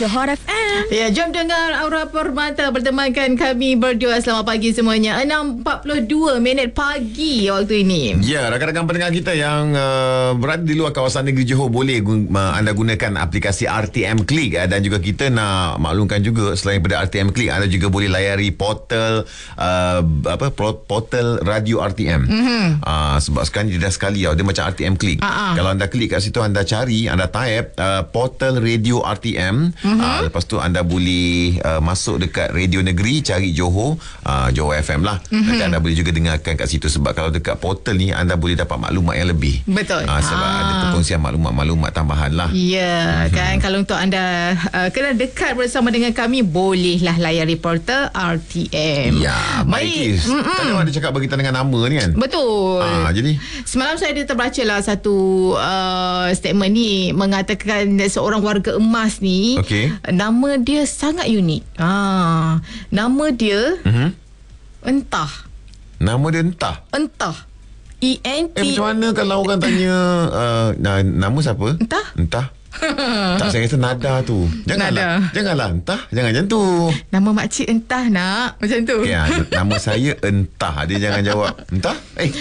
Johor FM. Ya, jom dengar Aura Permata bertemankan kami berdua. Selamat pagi semuanya. 6.42 minit pagi waktu ini. Ya, rakan-rakan pendengar kita yang berada di luar kawasan negeri Johor, boleh anda gunakan aplikasi RTM Klik, dan juga kita nak maklumkan juga, selain daripada RTM Klik, anda juga boleh layari portal portal radio RTM. Sebab sekarang dia dah sekali dia macam RTM Klik. Kalau anda klik kat situ, anda cari, anda type portal radio RTM. Lepas tu anda boleh masuk dekat radio negeri, cari Johor, Johor FM lah. Nanti anda boleh juga dengarkan kat situ. Sebab kalau dekat portal ni, anda boleh dapat maklumat yang lebih. Betul. Sebab ada perkongsian maklumat tambahan lah. Ya, kan, kalau untuk anda kena dekat bersama dengan kami, bolehlah layari portal RTM. Ya, baik. Tadi ada cakap bagi tanda dengan nama ni kan. Betul. Jadi semalam saya ada terbaca lah satu statement ni, mengatakan seorang warga emas ni, nama dia sangat unik. Nama dia Entah. Nama dia Entah. ENT. Macam mana kalau orang tanya nama siapa? Entah. Tak, saya rasa nada tu. Janganlah Entah. Jangan macam tu. Nama makcik Entah nak. Macam tu. Ya, nama saya Entah. Dia jangan jawab Entah.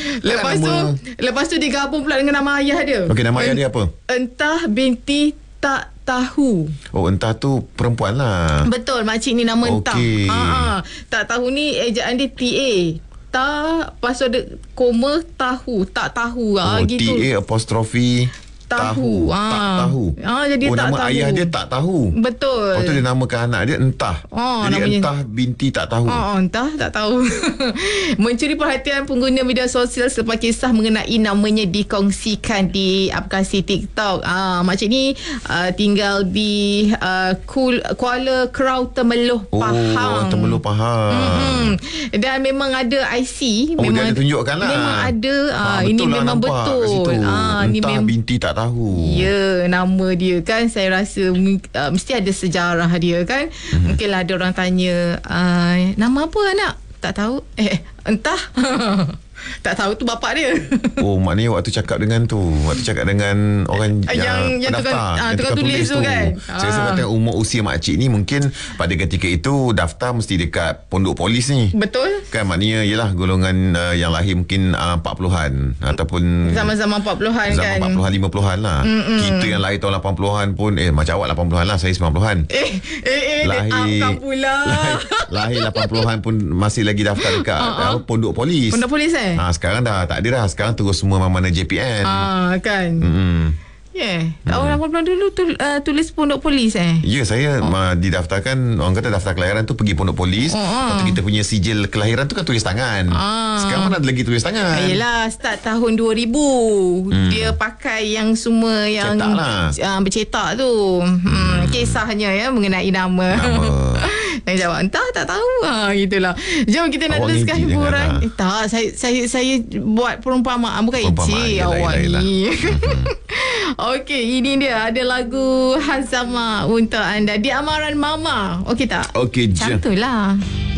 Lepas tu digabung pula dengan nama ayah dia. Okey, nama ayah dia apa? Entah binti tak tahu. Oh, Entah tu perempuan lah. Betul, makcik ni nama Entah. Tak tahu ni ejaan dia TA. Tak, pasal ada koma tahu. Tak tahu. Gitu. TA apostrofi tahu. Tak tahu. Jadi tak nama tahu. Ayah dia tak tahu. Betul. Lepas tu dia namakan anak dia Entah. Jadi namanya Entah binti tak tahu. Entah tak tahu. Mencuri perhatian pengguna media sosial selepas kisah mengenai namanya dikongsikan di aplikasi TikTok. Makcik ni tinggal di Kuala Krau, Temeloh, Pahang. Temeloh, Pahang. Dan memang ada IC. Memang dia tunjukkan lah. Memang ada. Ini memang betul. Entah binti tak tahu. Ya, nama dia kan, saya rasa mesti ada sejarah dia kan. Mungkinlah ada orang tanya, nama apa anak? Tak tahu. Entah. Tak tahu tu bapak dia. Maknanya waktu cakap dengan orang yang tukang tulis tu kan. Saya rasa kata umur usia makcik ni mungkin pada ketika itu daftar mesti dekat pondok polis ni. Betul. Kan, maknanya ialah golongan yang lahir mungkin 40-an ataupun zaman-zaman 40-an kan. Zaman 40-an 50-an lah. Kita yang lahir tahun 80-an pun macam awak 80-an lah, saya 90-an. Lahir lahir 80-an pun masih lagi daftar dekat pondok polis. Pondok polis sekarang dah tak ada dah. Sekarang terus semua mana JPN. Kan. Orang 80 dulu tulis pondok polis Ya, saya didaftarkan, orang kata daftar kelahiran tu pergi pondok polis. Lepas tu kita punya sijil kelahiran tu kan tulis tangan. Sekarang mana ada lagi tulis tangan. Yelah, start tahun 2000 dia pakai yang semua yang cetak lah. bercetak tu. Kisahnya mengenai nama. Dan jawab entah, tak tahu. Gitulah. Jom kita nak teruskan hiburan. Tak, saya buat perumpamaan, bukan icik awak ni. Okey, ini dia ada lagu Hazama untuk anda di Amaran Mama. Okey tak? Okey je. Cantulah.